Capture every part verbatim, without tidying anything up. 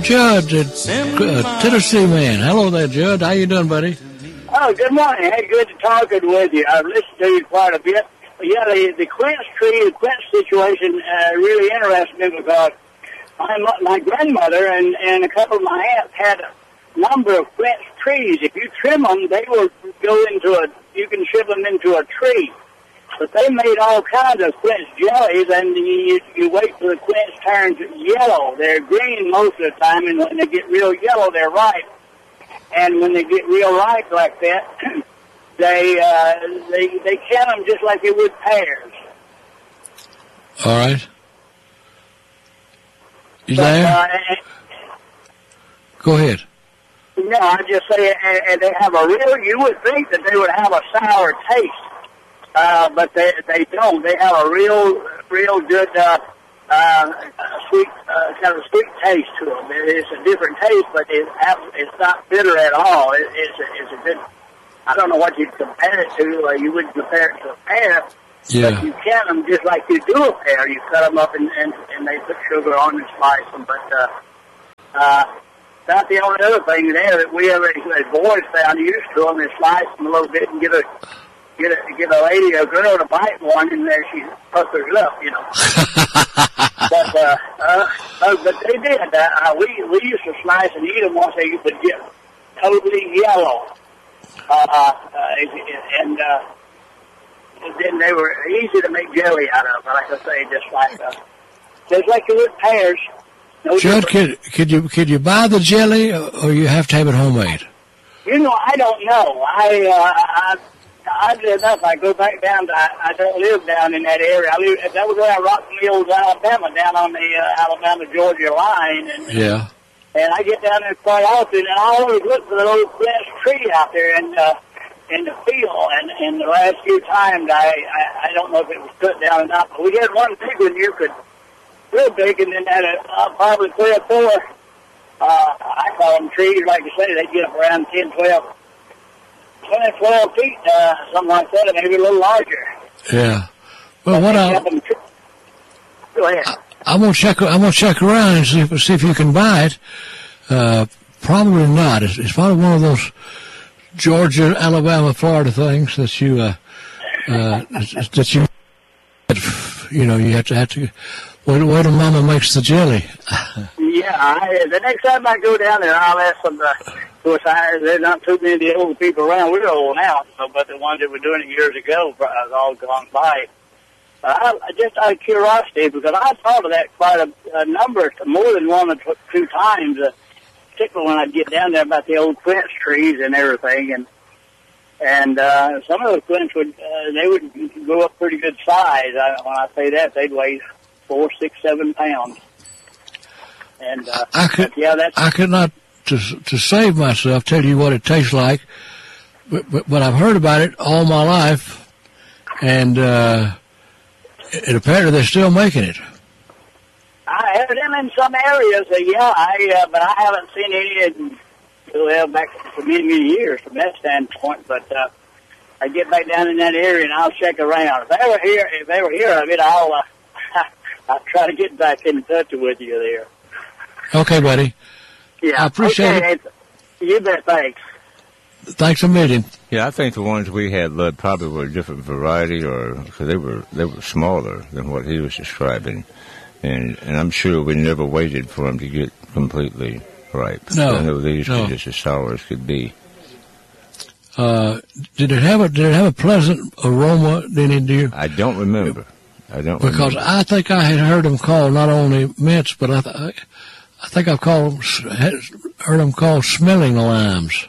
Judd, uh, Tennessee man. Hello there, Judd. How you doing, buddy? Oh, good morning. Hey, good to talking with you. I've listened to you quite a bit. Yeah, the, the quince tree, the quince situation uh, really interested me because my, my grandmother and, and a couple of my aunts had a number of quince trees. If you trim them, they will go into a, you can ship them into a tree. But they made all kinds of quince jellies, and you, you wait till the quince turns yellow. They're green most of the time, and when they get real yellow, they're ripe. And when they get real ripe like that, they uh, they they can them just like they would pears. All right. You but, there? Uh, Go ahead. No, I just say, and, and they have a real. You would think that they would have a sour taste. Uh, but they they don't. They have a real, real good, uh, uh, sweet, uh, kind of sweet taste to them. It's a different taste, but it's it's not bitter at all. It, it's a, it's a good. I don't know what you'd compare it to. Uh, you wouldn't compare it to a pear, yeah. But you can them just like you do a pear. You cut them up and and, and they put sugar on and slice them. But uh, uh, that's the only other thing there that we ever, as boys, found used to them is slice them a little bit and get a. Get a, get a lady, a girl to bite one, and there she puckers up, you know. but uh, uh, uh, but they did. Uh, uh, we we used to slice and eat them once they would get totally yellow, uh, uh, and uh, then they were easy to make jelly out of. Like I say, just like uh, just like you would pears. No Judd, could could you could you buy the jelly, or you have to have it homemade? You know, I don't know. I uh, I. Oddly enough, I go back down to, I, I don't live down in that area. I live, that was where I rocked Mills, Alabama, down on the uh, Alabama-Georgia line. And, yeah. And I get down there quite often, and I always look for the little quince tree out there in, uh, in the field. And, and the last few times, I, I, I don't know if it was cut down or not, but we had one big one you could, real big, and then had a, uh, probably three or four, uh, I call them trees, like you say, they get up around ten, twelve, twenty, twelve feet, uh, something like that, and maybe a little larger. Yeah. Well, but what I go ahead. I, I'm gonna check. I'm gonna check around and see if, see if you can buy it. Uh, probably not. It's, it's probably one of those Georgia, Alabama, Florida things that you uh, uh, that you you know you have to have to wait. Wait till Mama makes the jelly. Yeah. I, the next time I go down there, I'll ask them. Uh, Of course, I, there's not too many of the old people around. We're old now, so, but the ones that were doing it years ago have all gone by. Uh, I, just out of curiosity, because I thought of that quite a, a number, more than one or two times, uh, particularly when I'd get down there about the old quince trees and everything. And and uh, some of those quince would, uh, they would go up pretty good size. I, when I say that, they'd weigh four, six, seven pounds. And uh, I could, yeah, that's I could not. To to save myself, tell you what it tastes like, but but, but I've heard about it all my life, and uh, it apparently they're still making it. I have them in some areas, uh, yeah, I uh, but I haven't seen any in, well, back for many many years from that standpoint. But uh, I get back down in that area and I'll check around. If they were here, if they were here of it, I'll uh, I'll try to get back in touch with you there. Okay, buddy. Yeah, I appreciate okay. it. You bet, thanks. Thanks a million. Yeah, I think the ones we had, Lud, probably were a different variety, or because they were they were smaller than what he was describing, and and I'm sure we never waited for them to get completely ripe. No, I know these no. were just as sour as could be. Uh, did it have a did it have a pleasant aroma? Did it do? I don't remember. I don't because remember. I think I had heard them call not only mints, but I. Th- I think I've called, heard them called smelling limes.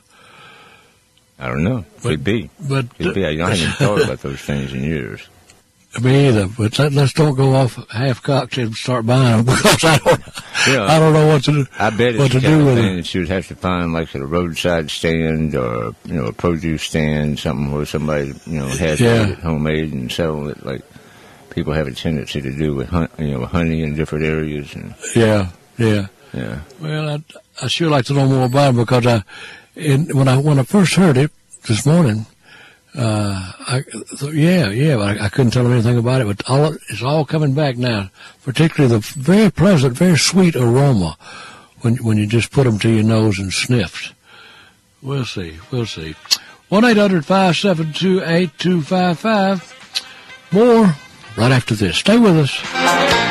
I don't know. Could but, be. But Could be. I haven't thought about those things in years. Me either. But let, let's don't go off half cocked and start buying them because I don't. Yeah, I don't know what to do. I bet what it's to the do kind with of thing them. that you would have to find, like at a roadside stand or you know a produce stand, something where somebody you know has Yeah. it homemade and sell it. Like people have a tendency to do with hun- you know honey in different areas. And Yeah. Yeah. yeah. Well, I, I sure like to know more about it because I, in, when I when I first heard it this morning, uh, I thought, yeah, yeah, but I, I couldn't tell them anything about it. But all it's all coming back now, particularly the very pleasant, very sweet aroma, when when you just put them to your nose and sniffed. We'll see. We'll see. one eight hundred five seven two eight two five five. More right after this. Stay with us.